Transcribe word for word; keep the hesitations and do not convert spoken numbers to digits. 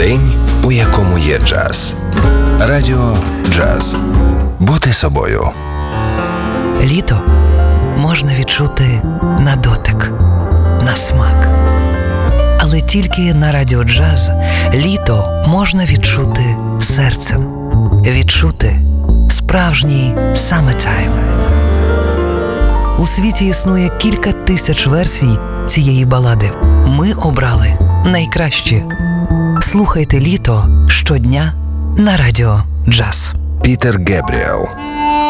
День, у якому є джаз. Радіо Джаз. Бути собою. Літо можна відчути на дотик, на смак. Але тільки на Радіо Джаз літо можна відчути серцем. Відчути справжній summertime. У світі існує кілька тисяч версій цієї балади. Ми обрали найкращі. Слухайте літо щодня на Радіо Джаз. Пітер Гебріел.